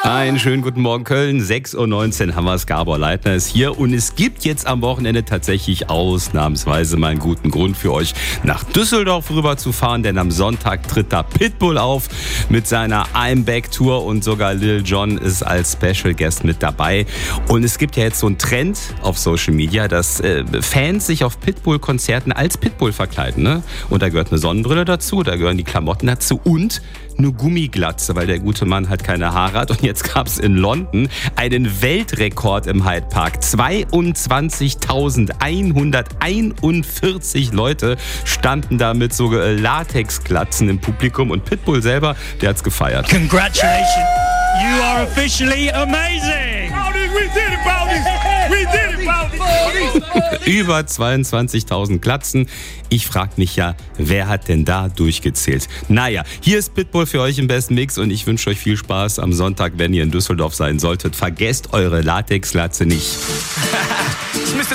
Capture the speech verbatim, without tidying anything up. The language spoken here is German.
Einen schönen guten Morgen Köln, sechs Uhr neunzehn haben wir es, Gabor Leitner ist hier und es gibt jetzt am Wochenende tatsächlich ausnahmsweise mal einen guten Grund für euch nach Düsseldorf rüber zu fahren, denn am Sonntag tritt da Pitbull auf mit seiner I'm Back Tour und sogar Lil Jon ist als Special Guest mit dabei und es gibt ja jetzt so einen Trend auf Social Media, dass äh, Fans sich auf Pitbull-Konzerten als Pitbull verkleiden, ne? Und da gehört eine Sonnenbrille dazu, da gehören die Klamotten dazu und eine Gummiglatze, weil der gute Mann halt keine Haare hat. Und jetzt gab es in London einen Weltrekord im Hyde Park. zweiundzwanzigtausendeinhunderteinundvierzig Leute standen da mit so Latexglatzen im Publikum und Pitbull selber, der hat's gefeiert. Congratulations, you are officially amazing! We did it, Baldies! We did it, Baldies! Über zweiundzwanzigtausend Glatzen. Ich frag mich ja, wer hat denn da durchgezählt? Naja, hier ist Pitbull für euch im besten Mix und ich wünsche euch viel Spaß am Sonntag, wenn ihr in Düsseldorf sein solltet. Vergesst eure Latexglatze nicht.